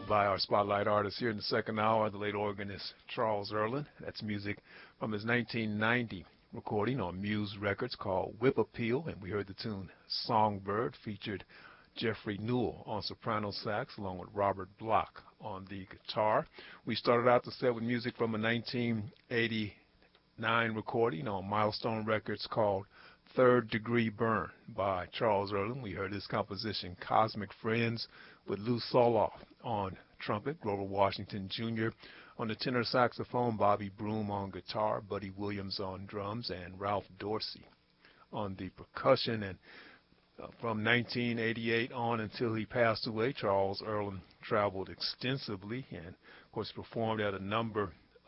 by our spotlight artist here in the second hour, the late organist Charles Earland. That's music from his 1990 recording on Muse Records called Whip Appeal, and we heard the tune Songbird, featured Jeffrey Newell on soprano sax along with Robert Block on the guitar. We started out the set with music from a 1989 recording on Milestone Records called Third Degree Burn by Charles Earland. We heard his composition Cosmic Friends with Lou Soloff on trumpet, Grover Washington Jr. on the tenor saxophone, Bobby Broom on guitar, Buddy Williams on drums, and Ralph Dorsey on the percussion. And from 1988 on until he passed away, Charles Earland traveled extensively and, of course, performed at a number